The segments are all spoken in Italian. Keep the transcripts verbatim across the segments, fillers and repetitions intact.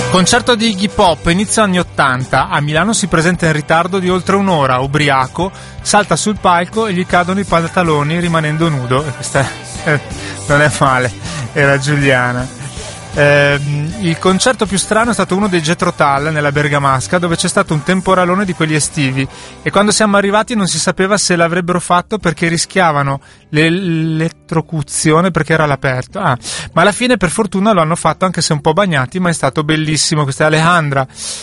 Concerto di Iggy Pop, inizio anni ottanta. A Milano si presenta in ritardo di oltre un'ora, ubriaco, salta sul palco e gli cadono i pantaloni rimanendo nudo. E questa eh, non è male, era Giuliana. Eh, il concerto più strano è stato uno dei Jethro Tull nella Bergamasca, dove c'è stato un temporalone di quelli estivi, e quando siamo arrivati non si sapeva se l'avrebbero fatto perché rischiavano l'elettrocuzione perché era all'aperto. Ah, ma alla fine per fortuna lo hanno fatto, anche se un po' bagnati, ma è stato bellissimo. Questa è Alejandra.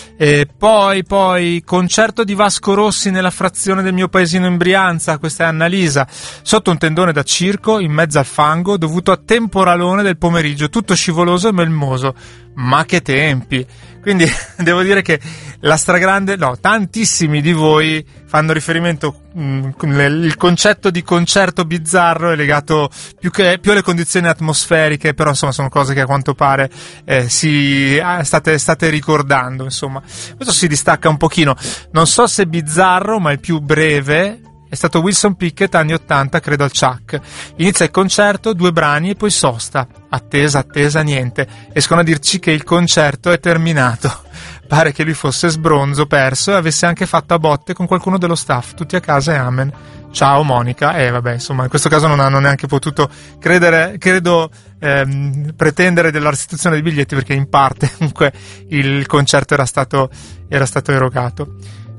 E poi poi concerto di Vasco Rossi nella frazione del mio paesino in Brianza. Questa è Annalisa. Sotto un tendone da circo, in mezzo al fango, dovuto a temporalone del pomeriggio, tutto scivoloso e melmoso. Ma che tempi! Quindi devo dire che la stragrande, no, tantissimi di voi fanno riferimento, mh, il concetto di concerto bizzarro è legato più che più alle condizioni atmosferiche, però insomma sono cose che a quanto pare eh, si ah, state, state ricordando, insomma. Questo si distacca un pochino, non so se bizzarro, ma il più breve è stato Wilson Pickett, anni ottanta, credo al Chuck. Inizia il concerto, due brani e poi sosta. Attesa, attesa, niente. Escono a dirci che il concerto è terminato. Pare che lui fosse sbronzo, perso, e avesse anche fatto a botte con qualcuno dello staff. Tutti a casa e amen. Ciao Monica. E eh, vabbè, insomma, in questo caso non hanno neanche potuto credere, credo, ehm, pretendere della restituzione dei biglietti, perché in parte comunque il concerto era stato, era stato erogato.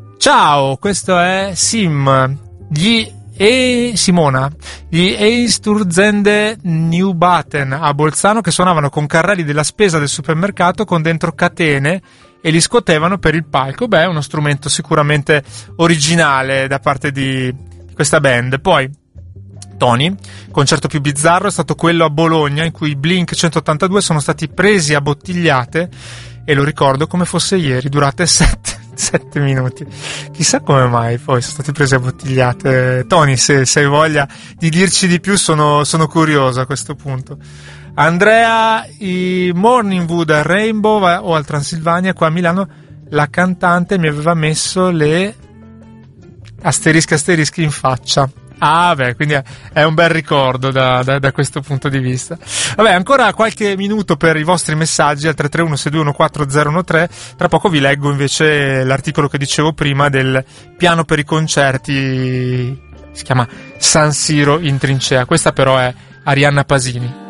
Ciao, questo è Sim. Gli e Simona, gli Eisturzende Newbaten a Bolzano, che suonavano con carrelli della spesa del supermercato con dentro catene e li scuotevano per il palco. Beh, è uno strumento sicuramente originale da parte di questa band. Poi Tony, concerto più bizzarro è stato quello a Bologna, in cui i Blink centottantadue sono stati presi a bottigliate, e lo ricordo come fosse ieri, durate sette, sette minuti. Chissà come mai poi sono stati presi a bottigliate. Tony, se, se hai voglia di dirci di più, sono, sono curioso a questo punto. Andrea, i Morningwood al Rainbow o al Transilvania, qua a Milano la cantante mi aveva messo le asterischi asterischi in faccia. Ah, beh, quindi è un bel ricordo da, da, da questo punto di vista. Vabbè, ancora qualche minuto per i vostri messaggi al tre tre uno sei due uno quattro zero uno tre. Tra poco vi leggo invece l'articolo che dicevo prima del piano per i concerti, si chiama San Siro in trincea. Questa però è Arianna Pasini.